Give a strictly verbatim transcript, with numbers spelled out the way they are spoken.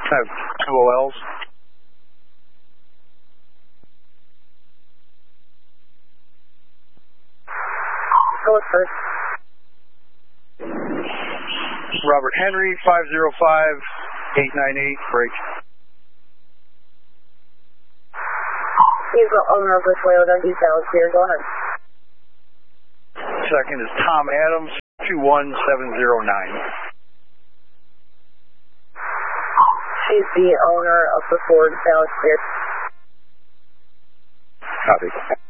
I have two O Ls. Go first. Robert Henry, five zero five, eight nine eight, break. He's the owner of the Toyota. He's out here. Go ahead. Second is Tom Adams, two one seven zero nine. She's the owner of the Ford Ballast Beer. Copy.